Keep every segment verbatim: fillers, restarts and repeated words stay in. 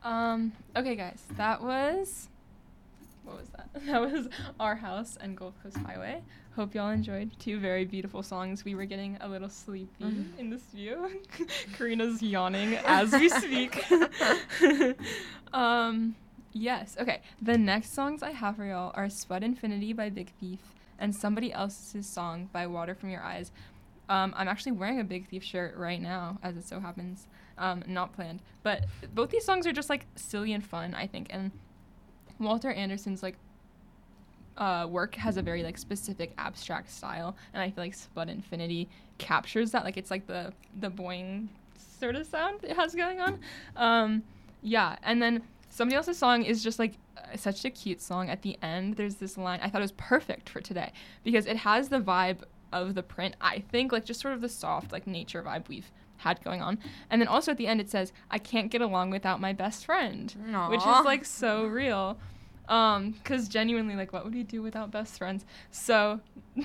Um, okay, guys, that was, what was that? That was Our House and Gulf Coast Highway. Hope y'all enjoyed two very beautiful songs. We were getting a little sleepy mm. in this view. Karina's yawning as we speak. um, yes, okay. The next songs I have for y'all are Spud Infinity by Big Thief and Somebody Else's Song by Water From Your Eyes. Um, I'm actually wearing a Big Thief shirt right now, as it so happens. Um, not planned. But both these songs are just, like, silly and fun, I think. And Walter Anderson's, like, uh, work has a very, like, specific abstract style. And I feel like Spud Infinity captures that. Like, it's, like, the, the boing sort of sound it has going on. Um, yeah. And then Somebody Else's Song is just, like, uh, such a cute song. At the end, there's this line. I thought it was perfect for today. Because it has the vibe of the print, I think. Like, just sort of the soft, like, nature vibe we've had going on. And then also at the end it says, I can't get along without my best friend. Aww. Which is like so real. Um, because genuinely, like, what would we do without best friends? So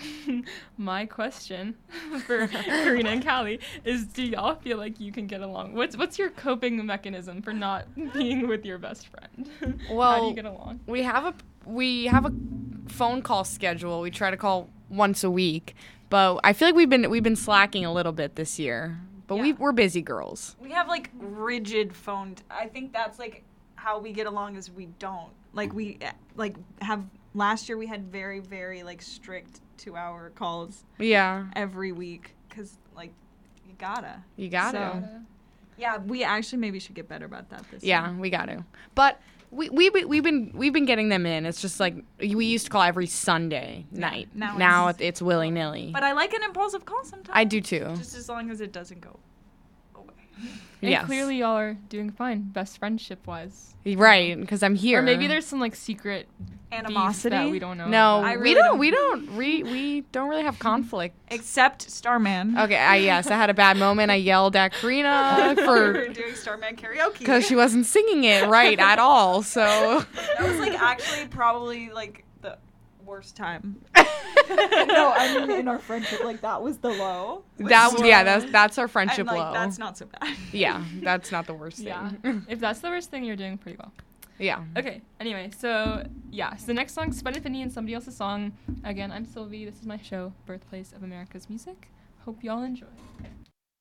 my question for Karina and Callie is, do y'all feel like you can get along? What's what's your coping mechanism for not being with your best friend? Well, how do you get along? We have a we have a phone call schedule. We try to call once a week, but I feel like we've been we've been slacking a little bit this year. But yeah. we, we're busy girls. We have, like, rigid phone... T- I think that's, like, how we get along is we don't. Like, we, like, have... Last year we had very, very, like, strict two-hour calls. Yeah. Every week. Because, like, you gotta. You gotta. So, yeah, we actually maybe should get better about that this yeah, year. Yeah, we gotta. But... We we we've been we've been getting them in. It's just like we used to call every Sunday night. Yeah, now, now it's, it's willy nilly. But I like an impulsive call sometimes. I do too. Just as long as it doesn't go away. And yes. clearly y'all are doing fine, best friendship wise. Right, because I'm here. Or maybe there's some like secret animosity that we don't know. No, about. Really we don't, don't. We don't. We we don't really have conflict. Except Starman. Okay, I yes, I had a bad moment. I yelled at Karina for doing Starman karaoke because she wasn't singing it right at all. So that was like actually probably like the worst time. No, I mean in our friendship, like that was the low. That was, yeah, that's that's our friendship and, like, low. That's not so bad. Yeah, that's not the worst yeah. thing. If that's the worst thing, you're doing pretty well. Yeah. Okay, anyway, so, yeah. So the next song, Spud Infinity and Somebody Else's Song. Again, I'm Sylvie. This is my show, Birthplace of America's Music. Hope y'all enjoy.